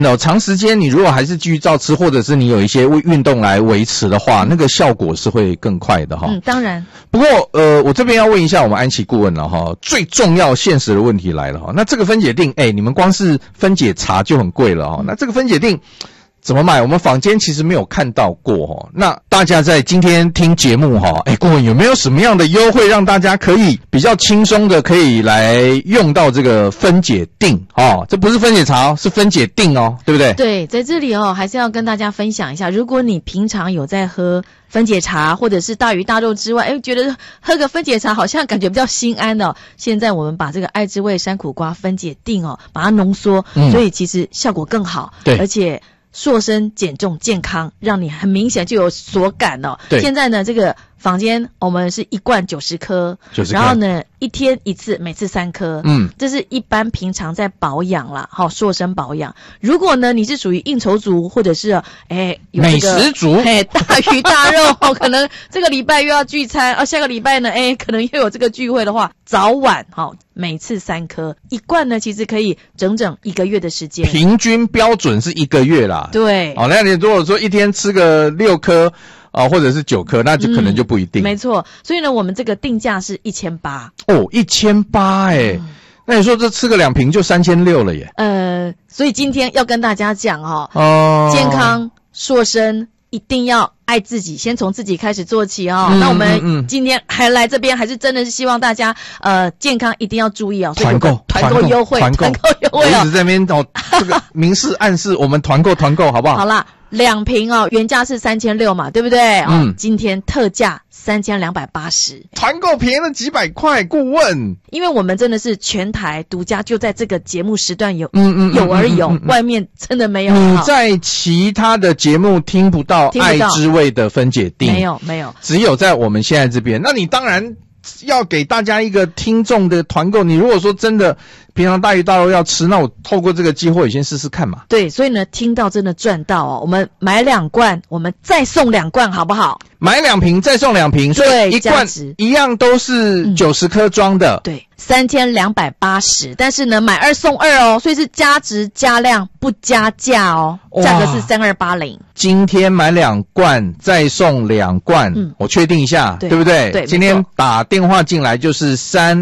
长时间你如果还是继续照吃，或者是你有一些运动来维持的话，那个效果是会更快的哈。 当然。 不过我这边要问一下我们安琪顾问了哈，最重要现实的问题来了哈。那这个分解锭，你们光是分解茶就很贵了哈。那这个分解锭怎么买？我们坊间其实没有看到过哈。那大家在今天听节目哈，顾问有没有什么样的优惠让大家可以比较轻松的可以来用到这个分解锭哦？这不是分解茶，是分解锭哦，对不对？ 对，在这里还是要跟大家分享一下，如果你平常有在喝分解茶或者是大鱼大肉之外，觉得喝个分解茶好像感觉比较心安哦。现在我们把这个爱之味山苦瓜分解锭把它浓缩，所以其实效果更好，对，而且塑身减重健康，让你很明显就有所感哦。对，现在呢这个坊间我们是一罐90颗，然后呢一天一次，每次3颗。这是一般平常在保养啦，塑身保养。如果呢你是属于应酬族，或者是有这个美食族， 大鱼大肉可能这个礼拜又要聚餐，下个礼拜呢可能又有这个聚会的话，早晚每次3颗，一罐呢其实可以整整1个月的时间， 平均标准是1个月啦。 对， 那你如果说一天吃个6颗或者是9颗，那就可能就不一定。 没错，所以呢我们这个定价是1800。 1800那你说这吃个2瓶就3600了耶。 所以今天要跟大家讲健康塑身一定要爱自己，先从自己开始做起那我们今天还来这边，还是真的是希望大家健康一定要注意团购优惠我一直在那边这个明示暗示我们团购好不好？ 好啦，2瓶原价是3600嘛，对不对？今天特价3280， 团购便宜了几百块。顾问， 因为我们真的是全台独家，就在这个节目时段有而有，外面真的没有。 你在其他的节目听不到爱之味的分解锭， 没有， 只有在我们现在这边。那你当然要给大家一个听众的团购，你如果说真的平常大鱼大肉要吃，那我透过这个机会先试试看嘛。 对，所以呢听到真的赚到我们买2罐，我们再送2罐好不好？ 买2瓶再送2瓶，所以一罐一样都是90颗装的。 对，3280，但是呢买2送2所以是加值加量不加价价格是3280。 今天买2罐再送2罐，我确定一下，对不对？对，今天打电话进来就是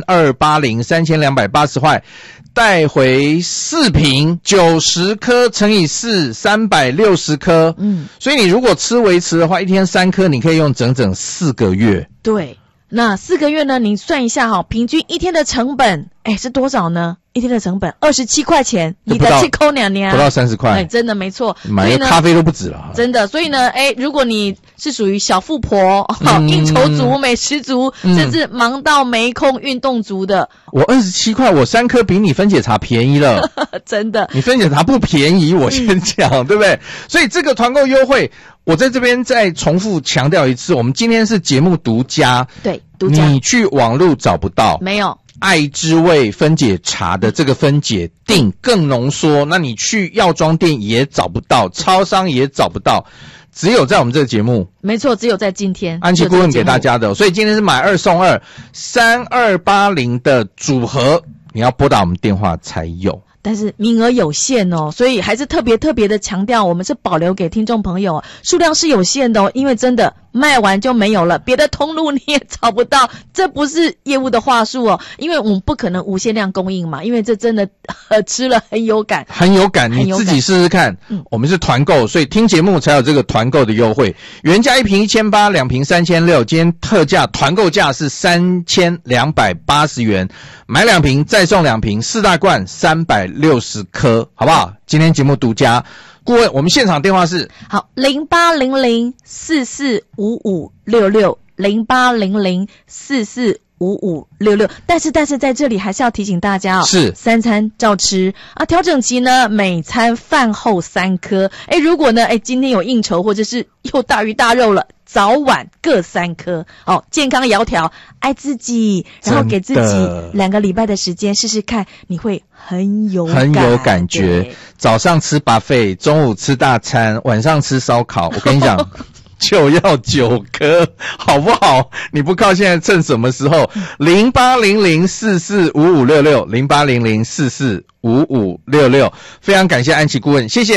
3280，3280块，带回4瓶，90颗乘以4，360颗。所以你如果吃维持的话，一天3颗，你可以用整整4个月。 对，那4个月呢，你算一下平均一天的成本，是多少呢？一天的成本27块钱，你的气扣2年， 不到30块， 真的没错， 买个咖啡都不止了， 真的。所以呢，如果你是属于小富婆、应酬族、美食族，甚至忙到没空运动族的， 我27块，我3颗比你分解茶便宜了， 真的。 你分解茶不便宜，我先讲，对不对？所以这个团购优惠，我在这边再重复强调一次，我们今天是节目独家， 对，独家， 你去网络找不到， 没有。 爱之味分解茶的这个分解锭更浓缩，那你去药妆店也找不到，超商也找不到，只有在我们这个节目。 没错，只有在今天安琪顾问给大家的，所以今天是买2送2，3280的组合，你要拨打我们电话才有。 但是名额有限所以还是特别的强调，我们是保留给听众朋友，数量是有限的因为真的卖完就没有了，别的通路你也找不到，这不是业务的话术因为我们不可能无限量供应嘛，因为这真的吃了很有感， 你自己试试看。我们是团购，所以听节目才有这个团购的优惠，原价1瓶1800，2瓶3600，今天特价团购价是3280元，买2瓶再送2瓶，4大罐360颗，好不好？今天节目独家。顾问，我们现场电话是好0800445566，0800445566。但是在这里还是要提醒大家是 3餐照吃调整期呢，每餐饭后3颗。如果呢今天有应酬或者是又大鱼大肉了，早晚各3颗健康窈窕，爱自己，然后给自己2个礼拜的时间试试看，你会很有感觉。早上吃 buffet， 中午吃大餐，晚上吃烧烤，我跟你讲就要9颗，好不好？你不靠，现在趁什么时候？0800445566，0800445566，非常感谢安琪顾问，谢谢。